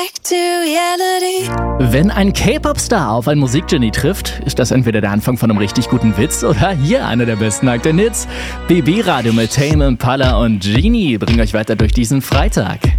Wenn ein K-Pop-Star auf ein Musikgenie trifft, ist das entweder der Anfang von einem richtig guten Witz oder hier einer der besten aktuellen Hits. BB Radio mit Tame Impala und Genie bringen euch weiter durch diesen Freitag.